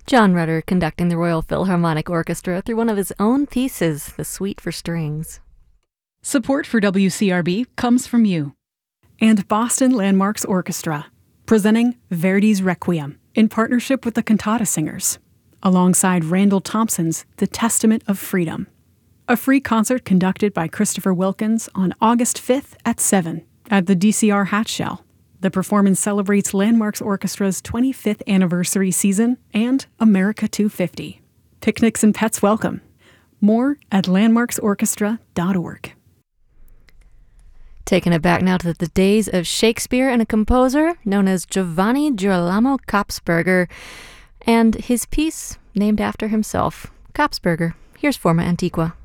John Rutter conducting the Royal Philharmonic Orchestra through one of his own pieces, the Suite for Strings. Support for WCRB comes from you. And Boston Landmarks Orchestra, presenting Verdi's Requiem in partnership with the Cantata Singers, alongside Randall Thompson's The Testament of Freedom. A free concert conducted by Christopher Wilkins on August 5th at 7 at the DCR Hatshell. The performance celebrates Landmarks Orchestra's 25th anniversary season and America 250. Picnics and pets welcome. More at landmarksorchestra.org. Taking it back now to the days of Shakespeare and a composer known as Giovanni Girolamo Kopsberger, and his piece named after himself, Kopsberger. Here's Forma Antiqua.